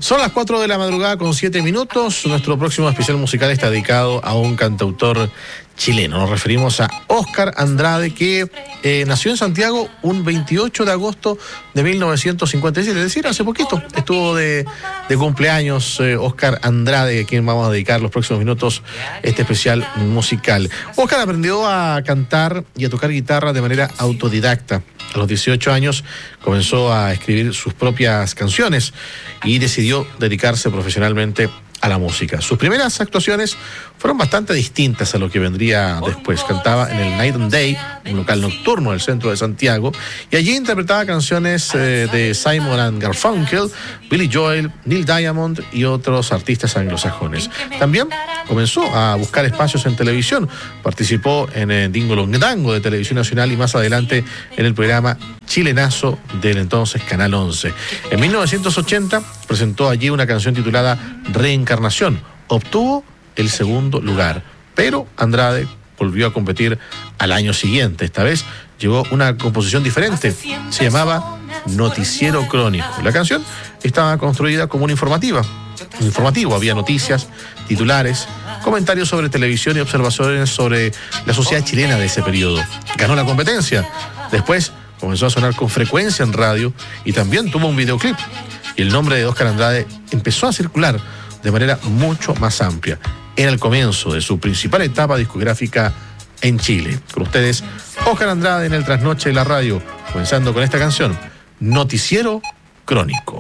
Son las 4 de la madrugada con 7 minutos. Nuestro próximo especial musical está dedicado a un cantautor chileno. Nos referimos a Óscar Andrade, que nació en Santiago un 28 de agosto de 1957, es decir, hace poquito. Estuvo de cumpleaños Óscar Andrade, a quien vamos a dedicar los próximos minutos este especial musical. Óscar aprendió a cantar y a tocar guitarra de manera autodidacta. A los 18 años comenzó a escribir sus propias canciones y decidió dedicarse profesionalmente a la música. Sus primeras actuaciones fueron bastante distintas a lo que vendría después. Cantaba en el Night and Day, un local nocturno del centro de Santiago, y allí interpretaba canciones de Simon and Garfunkel, Billy Joel, Neil Diamond y otros artistas anglosajones. También comenzó a buscar espacios en televisión. Participó en Dingolondango de Televisión Nacional y más adelante en el programa Chilenazo del entonces Canal 11. En 1980 presentó allí una canción titulada Reencarnación. Obtuvo el segundo lugar, pero Andrade volvió a competir al año siguiente. Esta vez llevó una composición diferente. Se llamaba Noticiero Crónico. La canción estaba construida como un informativo. Había noticias, titulares, comentarios sobre televisión y observaciones sobre la sociedad chilena de ese periodo. Ganó la competencia. Después comenzó a sonar con frecuencia en radio y también tuvo un videoclip. Y el nombre de Óscar Andrade empezó a circular de manera mucho más amplia. Era el comienzo de su principal etapa discográfica en Chile. Con ustedes, Óscar Andrade en el Trasnoche de la Radio, comenzando con esta canción, Noticiero Crónico.